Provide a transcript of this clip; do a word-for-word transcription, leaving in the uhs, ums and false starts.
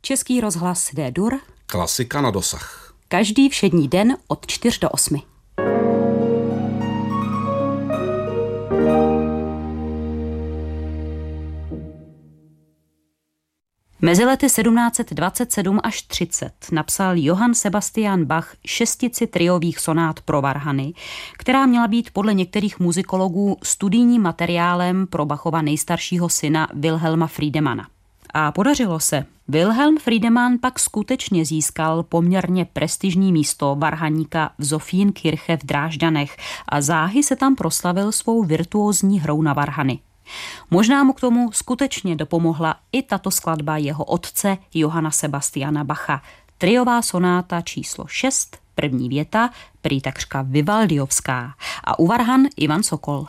Český rozhlas D-dur. Klasika na dosah. Každý všední den od čtyř do osmi. Mezi lety sedmnáct set dvacet sedm až třicet napsal Johann Sebastian Bach šestici triových sonát pro varhany, která měla být podle některých muzikologů studijním materiálem pro Bachova nejstaršího syna Wilhelma Friedemana. A podařilo se. Wilhelm Friedemann pak skutečně získal poměrně prestižní místo varhaníka v Sophienkirche v Drážďanech a záhy se tam proslavil svou virtuózní hrou na varhany. Možná mu k tomu skutečně dopomohla i tato skladba jeho otce Johanna Sebastiana Bacha. Triová sonáta číslo šest, první věta, prý takřka vivaldiovská. A u varhan Ivan Sokol.